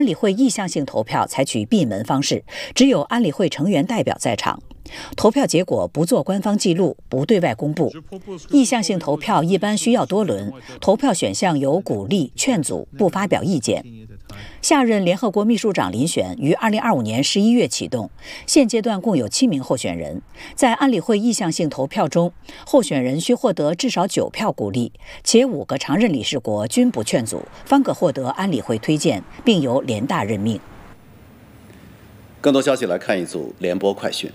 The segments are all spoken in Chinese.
安理会意向性投票采取闭门方式，只有安理会成员代表在场。投票结果不做官方记录，不对外公布。意向性投票一般需要多轮，投票选项有鼓励、劝阻、不发表意见。下任联合国秘书长遴选于2025年11月启动，现阶段共有7名候选人。在安理会意向性投票中，候选人需获得至少9票鼓励，且5个常任理事国均不劝阻，方可获得安理会推荐，并由联大任命。 更多消息来看一组联播快讯。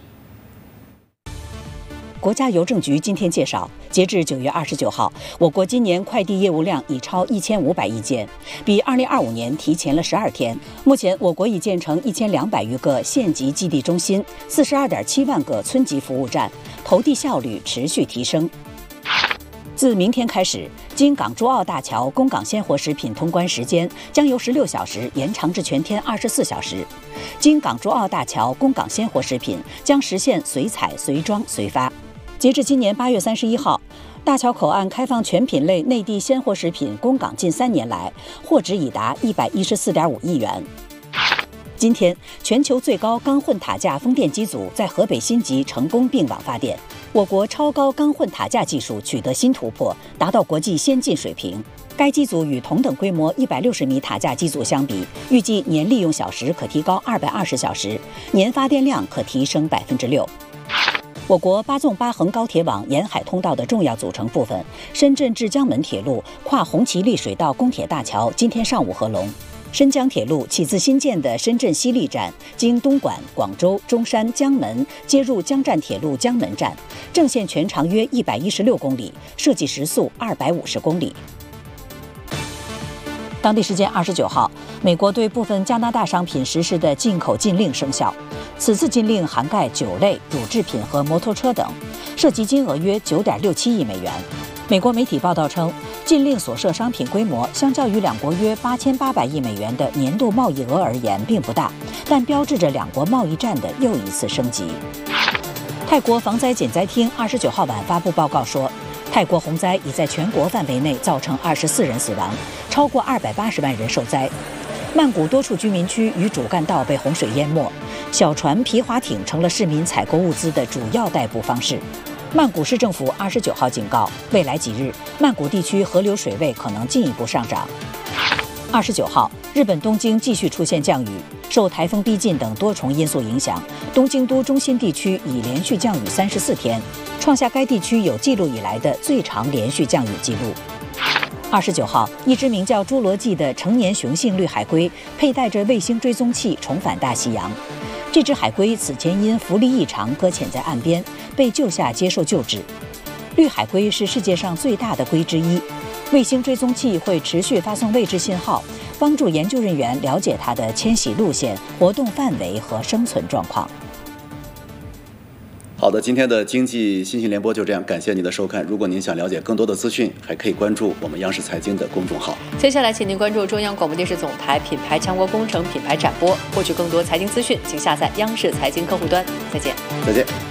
国家邮政局今天介绍，截至9月29号，我国今年快递业务量已超1500亿件，比2025年提前了12天。目前，我国已建成1200余个县级寄递中心，42.7万个村级服务站，投递效率持续提升。自明天开始，经港珠澳大桥供港鲜活食品通关时间将由16小时延长至全天24小时。经港珠澳大桥供港鲜活食品将实现随采、随装、随发。截至今年8月31号，大桥口岸开放全品类内地鲜活食品供港近3年来，货值已达114.5亿元。今天，全球最高钢混塔架风电机组在河北辛集成功并网发电。我国超高钢混塔架技术取得新突破，达到国际先进水平。该机组与同等规模160米塔架机组相比，预计年利用小时可提高220小时，年发电量可提升6%。我国8纵8横高铁网沿海通道的重要组成部分深圳至江门铁路跨红旗立水道公铁大桥今天上午合龙。深江铁路起自新建的深圳西丽站，经东莞、广州、中山、江门，接入江站铁路江门站，正线全长约116公里，设计时速250公里。当地时间29号，美国对部分加拿大商品实施的进口禁令生效。此次禁令涵盖酒类、乳制品和摩托车等，涉及金额约9.67亿美元。美国媒体报道称，禁令所涉商品规模相较于两国约8800亿美元的年度贸易额而言并不大，但标志着两国贸易战的又一次升级。泰国防灾减灾厅29号晚发布报告说，泰国洪灾已在全国范围内造成24人死亡，超过280万人受灾。曼谷多处居民区与主干道被洪水淹没，小船、皮划艇成了市民采购物资的主要代步方式。曼谷市政府29号警告，未来几日曼谷地区河流水位可能进一步上涨。29号，日本东京继续出现降雨，受台风逼近等多重因素影响，东京都中心地区已连续降雨34天，创下该地区有记录以来的最长连续降雨记录。29号，一只名叫侏罗纪的成年雄性绿海龟佩戴着卫星追踪器重返大西洋。这只海龟此前因浮力异常搁浅在岸边，被救下接受救治。绿海龟是世界上最大的龟之一，卫星追踪器会持续发送位置信号，帮助研究人员了解它的迁徙路线、活动范围和生存状况。 好的，今天的经济新闻联播就这样，感谢您的收看。如果您想了解更多的资讯，还可以关注我们央视财经的公众号。 接下来，请您关注中央广播电视总台品牌强国工程品牌展播，获取更多财经资讯，请下载央视财经客户端。再见。 再见。